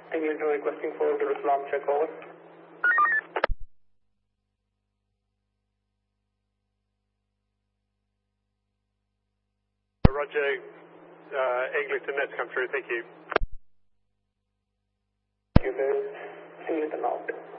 Eglinton requesting for Jerusalem check over. Roger, Eglinton, that's come through, thank you. Thank you, Eglinton out.